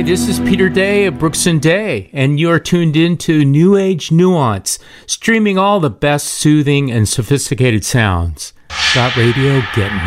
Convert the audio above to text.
this is Peter Day of Brooks and Day, and you're tuned in to New Age Nuance, streaming all the best soothing and sophisticated sounds. Radio, get